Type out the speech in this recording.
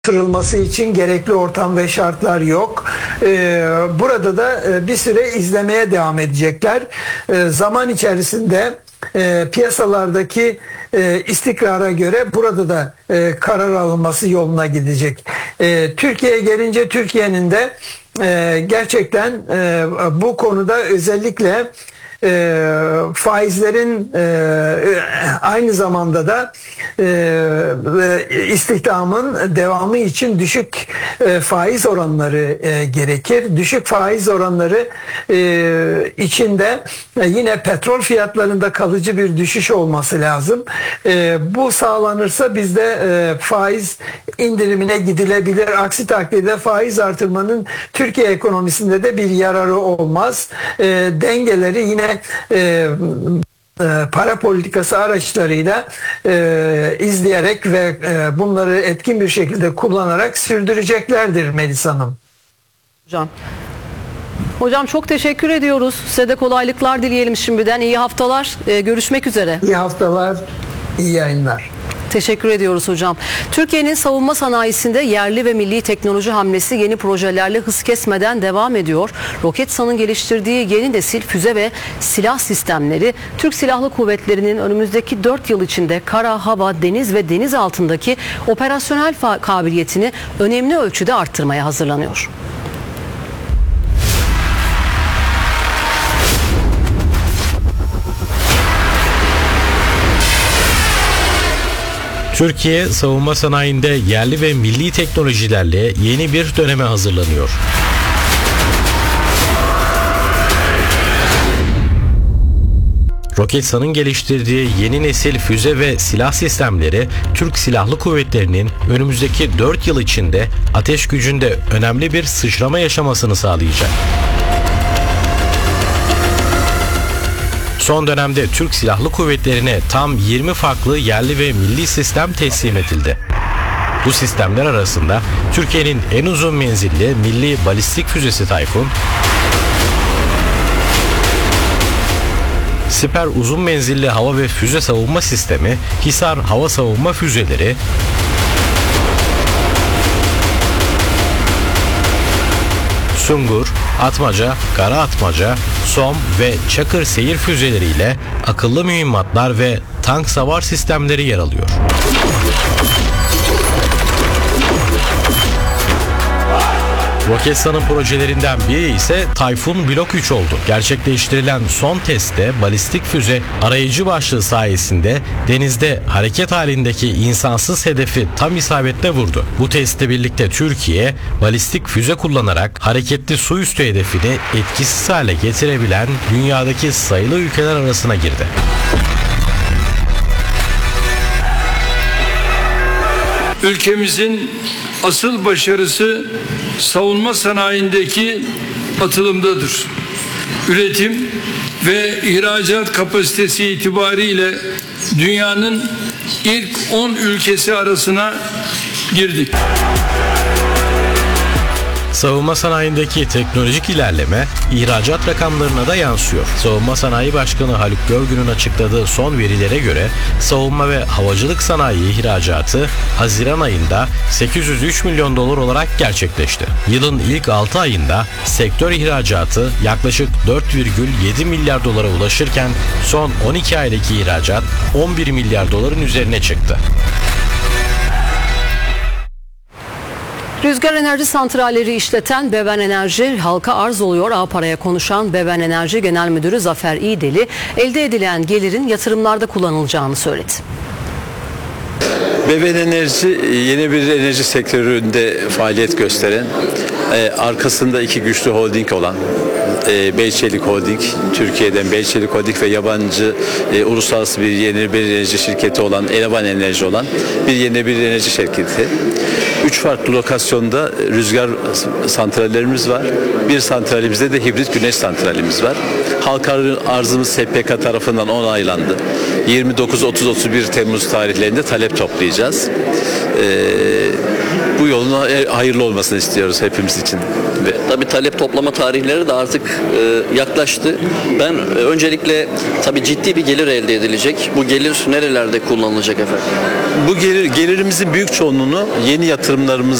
Artırılması için gerekli ortam ve şartlar yok. Burada da bir süre izlemeye devam edecekler. Zaman içerisinde piyasalardaki istikrara göre burada da karar alınması yoluna gidecek. Türkiye'ye gelince Türkiye'nin de gerçekten bu konuda özellikle faizlerin aynı zamanda da istihdamın devamı için düşük faiz oranları gerekir. Düşük faiz oranları içinde yine petrol fiyatlarında kalıcı bir düşüş olması lazım. Bu sağlanırsa bizde faiz indirimine gidilebilir. Aksi takdirde faiz artırmanın Türkiye ekonomisinde de bir yararı olmaz. Dengeleri yine para politikası araçlarıyla izleyerek ve bunları etkin bir şekilde kullanarak sürdüreceklerdir Melis Hanım. Hocam çok teşekkür ediyoruz. Size de kolaylıklar dileyelim şimdiden. İyi haftalar. Görüşmek üzere. İyi haftalar. İyi yayınlar. Teşekkür ediyoruz hocam. Türkiye'nin savunma sanayisinde yerli ve milli teknoloji hamlesi yeni projelerle hız kesmeden devam ediyor. Roketsan'ın geliştirdiği yeni nesil füze ve silah sistemleri Türk Silahlı Kuvvetleri'nin önümüzdeki 4 yıl içinde kara, hava, deniz ve deniz altındaki operasyonel kabiliyetini önemli ölçüde arttırmaya hazırlanıyor. Türkiye, savunma sanayinde yerli ve milli teknolojilerle yeni bir döneme hazırlanıyor. Roketsan'ın geliştirdiği yeni nesil füze ve silah sistemleri Türk Silahlı Kuvvetleri'nin önümüzdeki 4 yıl içinde ateş gücünde önemli bir sıçrama yaşamasını sağlayacak. Son dönemde Türk Silahlı Kuvvetleri'ne tam 20 farklı yerli ve milli sistem teslim edildi. Bu sistemler arasında Türkiye'nin en uzun menzilli milli balistik füzesi Tayfun, Siper uzun menzilli hava ve füze savunma sistemi, Hisar hava savunma füzeleri, Sungur, Atmaca, Kara Atmaca, SOM ve Çakır seyir füzeleriyle akıllı mühimmatlar ve tank savar sistemleri yer alıyor. Roketsan'ın projelerinden biri ise Tayfun Blok 3 oldu. Gerçekleştirilen son testte balistik füze arayıcı başlığı sayesinde denizde hareket halindeki insansız hedefi tam isabetle vurdu. Bu testle birlikte Türkiye balistik füze kullanarak hareketli su üstü hedefini etkisiz hale getirebilen dünyadaki sayılı ülkeler arasına girdi. Ülkemizin asıl başarısı savunma sanayindeki atılımdadır. Üretim ve ihracat kapasitesi itibariyle dünyanın ilk 10 ülkesi arasına girdik. Savunma sanayindeki teknolojik ilerleme ihracat rakamlarına da yansıyor. Savunma Sanayi Başkanı Haluk Görgün'ün açıkladığı son verilere göre savunma ve havacılık sanayi ihracatı Haziran ayında 803 milyon dolar olarak gerçekleşti. Yılın ilk 6 ayında sektör ihracatı yaklaşık 4,7 milyar dolara ulaşırken son 12 aydaki ihracat 11 milyar doların üzerine çıktı. Rüzgar enerji santralleri işleten Beven Enerji halka arz oluyor. Ağpara'ya konuşan Beven Enerji Genel Müdürü Zafer İdeli elde edilen gelirin yatırımlarda kullanılacağını söyledi. Beven Enerji yeni bir enerji sektöründe faaliyet gösteren, arkasında iki güçlü holding olan Beyçelik Holding, Türkiye'den Beyçelik Holding ve yabancı uluslararası bir yeni bir enerji şirketi olan Elevan Enerji olan bir yeni bir enerji şirketi. 3 farklı lokasyonda rüzgar santrallerimiz var. Bir santralimizde de hibrit güneş santralimiz var. Halka arzımız SPK tarafından onaylandı. 29-30-31 Temmuz tarihlerinde talep toplayacağız. bu yolun hayırlı olmasını istiyoruz hepimiz için. Ve Tabii talep toplama tarihleri de artık yaklaştı. Ben öncelikle tabii ciddi bir gelir elde edilecek. Bu gelir nerelerde kullanılacak efendim? bu gelirimizin büyük çoğunluğunu yeni yatırımlarımız